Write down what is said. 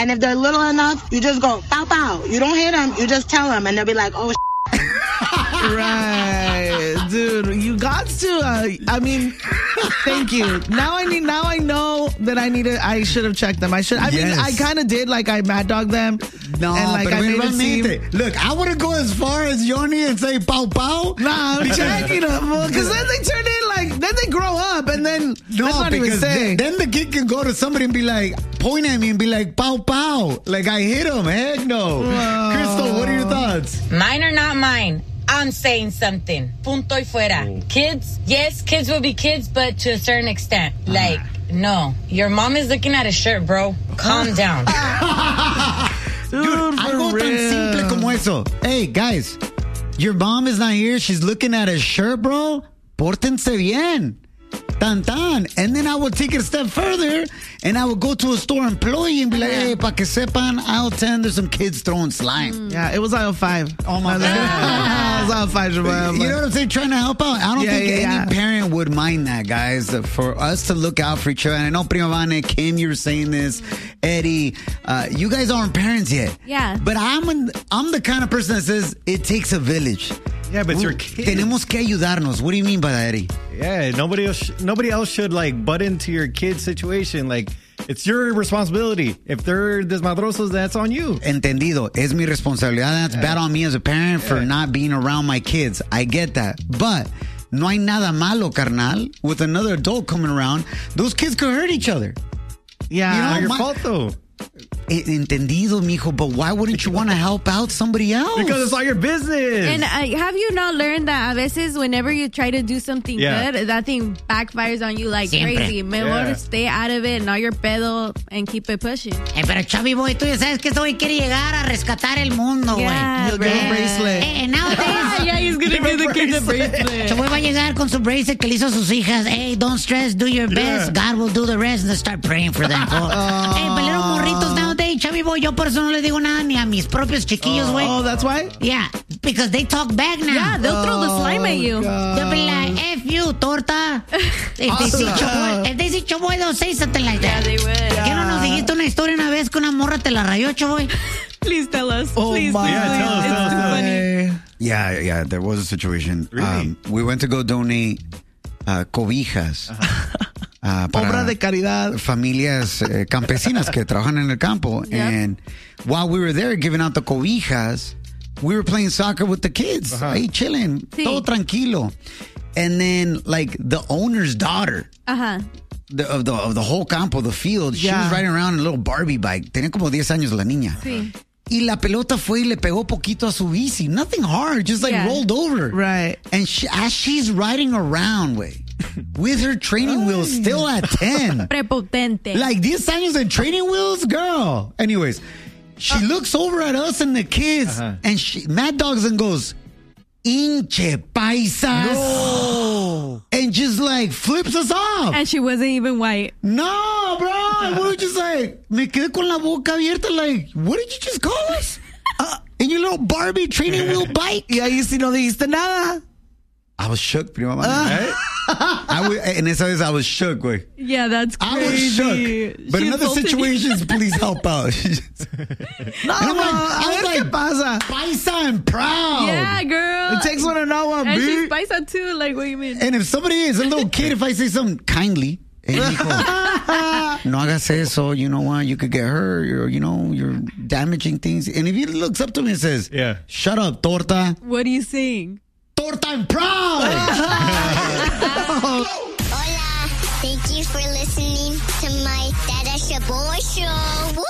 And if they're little enough, you just go, pow, pow. You don't hit them. You just tell them. And they'll be like, oh, Right, dude. You got to. Thank you. Now I know that I should have checked them. I kind of did. Like, I mad dog them. No, and like, but I made it seem. Look, I wouldn't go as far as Yoni and say pow pow. Nah, I'm checking them. Because then they turn in then they grow up, and then that's not even saying. Then the kid can go to somebody and be like, point at me and be like, pow pow. Like, I hit him. Heck no. Crystal, what are your thoughts? Mine or not mine? I'm saying something. Punto y fuera. Kids, yes, kids will be kids, but to a certain extent. Like, no. Your mom is looking at a shirt, bro. Calm down. Dude, algo tan simple como eso. Hey, guys, your mom is not here. She's looking at a shirt, bro. Pórtense bien. Tan tan. And then I would take it a step further and I would go to a store employee and be like, hey, pa que sepan, aisle 10, there's some kids throwing slime. Yeah, it was aisle 5. Oh my God. It was aisle 5. You know what I'm saying? Trying to help out. I don't think any parent would mind that, guys. For us to look out for each other. And I know Prima Vane, Kim, you were saying this. Eddie, you guys aren't parents yet. Yeah. But I'm the kind of person that says it takes a village. Yeah, but it's your kid. Tenemos que ayudarnos. What do you mean by that, Eddie? Yeah, nobody else should like butt into your kid's situation. Like, it's your responsibility. If they're desmadrosos, that's on you. Entendido. Es mi responsabilidad. That's bad on me as a parent for not being around my kids. I get that. But no hay nada malo, carnal, with another adult coming around. Those kids could hurt each other. Yeah. Not your fault, though. Entendido, mijo, but why wouldn't you want to help out somebody else? Because it's all your business. And have you not learned that a veces whenever you try to do something good, that thing backfires on you like crazy? Mejor stay out of it, not your pedo, and keep it pushing. Pero Chavi boy, tú ya sabes que este güey quiere llegar a rescatar el mundo, güey. He'll get a bracelet. Nowadays. Yeah, he's gonna give the kid a bracelet. Chavi va a llegar con su bracelet que le hizo a sus hijas. Hey, don't stress, do your best. God will do the rest. And start praying for them. Hey, pelero morritos nowadays. Chavi boy, yo por eso no le digo nada ni a mis propios chiquillos, güey. Oh, that's why? Yeah, because they talk back now. Yeah, they'll throw the slime at you. They'll be like, F you, torta. If they see Choboy, they'll say something like that. Yeah, they will. ¿Qué no nos dijiste una historia una vez que una morra te la rayó, Choboy? Please tell us. Oh, please, my. Yeah, tell us, It's too funny. Yeah, there was a situation. Really? We went to go donate cobijas. Obra de caridad. Familias campesinas que trabajan en el campo. Yep. And while we were there giving out the cobijas, we were playing soccer with the kids. Ahí chilling. Sí. Todo tranquilo. And then, like, the owner's daughter of the whole campo, the field, she was riding around in a little Barbie bike. Tenía como 10 años la niña. Sí. Y la pelota fue y le pegó poquito a su bici. Nothing hard, just like rolled over. Right. And as she's riding around, with her training wheels still at 10. Prepotente. Like 10 años and training wheels, girl. Anyways, she looks over at us and the kids, and she mad dogs and goes, Inche paisas. No. And just like flips us off. And she wasn't even white. No, bro. We were just like, me quedé con la boca abierta, like, what did you just call us? In your little Barbie training wheel bike? Y ahí sí no dijiste nada. I was shook, prima mami. En esa vez I was shook, güey. Yeah, that's crazy. I was shook. But She in other insulted situations, please help out. No, I was like, ¿qué pasa? paisa and proud. Yeah, girl. It takes one to know one, And she's bitch. paisa too. Like, what do you mean? And if somebody is a little kid, if I say something kindly, hey, mijo, no hagas eso, you know what, you could get hurt, or, you know, you're damaging things. And if he looks up to me and says, shut up, torta. What are you saying? Torta and proud. Hola, thank you for listening to my Dada Shaboy Show. Woo!